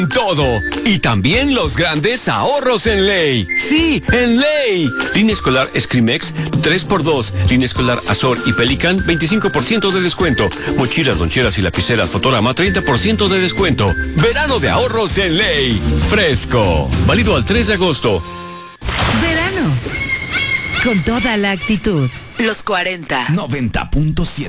todo. Y también los grandes ahorros en Ley. Sí, en Ley. Línea escolar Scrimex 3x2. Línea escolar Azor y Pelican 25% de descuento. Mochilas, loncheras y lapiceras Fotorama 30% de descuento. Verano de ahorros en Ley. Fresco. Válido al 3 de agosto. Verano. Con toda la actitud. Los 40. 90.7.